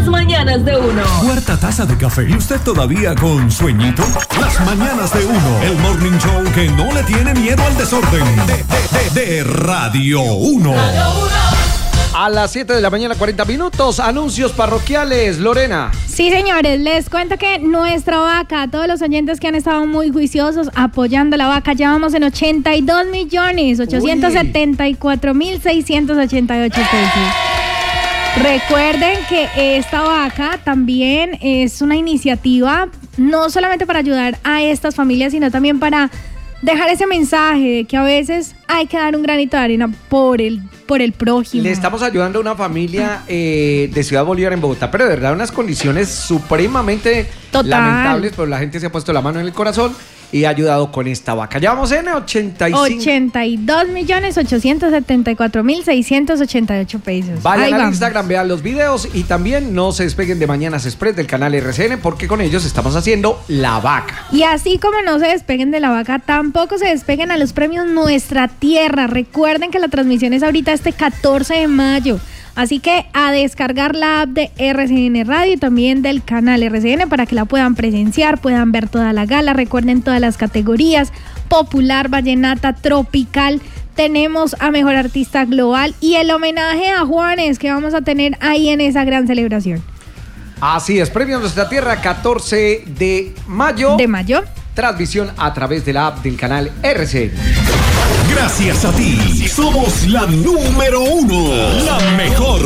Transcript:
mañanas de Uno. Cuarta taza de café y usted todavía con sueñito. Las mañanas de Uno, el morning show que no le tiene miedo al desorden. De Radio 1. A las 7 de la mañana, 40 minutos, anuncios parroquiales. Lorena. Sí, señores, les cuento que nuestra vaca, todos los oyentes que han estado muy juiciosos apoyando la vaca, ya vamos en 82.874.688 pesos. Recuerden que esta vaca también es una iniciativa no solamente para ayudar a estas familias, sino también para dejar ese mensaje de que a veces hay que dar un granito de arena por el prójimo. Le estamos ayudando a una familia de Ciudad Bolívar en Bogotá, pero de verdad unas condiciones supremamente lamentables, pero la gente se ha puesto la mano en el corazón y ha ayudado con esta vaca. Ya vamos en 82.874.688 pesos. Vayan al Instagram, vean los videos y también no se despeguen de Mañanas Express del canal RCN porque con ellos estamos haciendo la vaca. Y así como no se despeguen de la vaca, tampoco se despeguen a los premios Nuestra Tierra. Recuerden que la transmisión es ahorita este 14 de mayo. Así que a descargar la app de RCN Radio y también del canal RCN para que la puedan presenciar, puedan ver toda la gala. Recuerden todas las categorías: popular, vallenata, tropical. Tenemos a Mejor Artista Global y el homenaje a Juanes que vamos a tener ahí en esa gran celebración. Así es, Premio Nuestra Tierra, 14 de mayo. Transmisión a través de la app del canal RCN. Gracias a ti, somos la número 1, la mejor.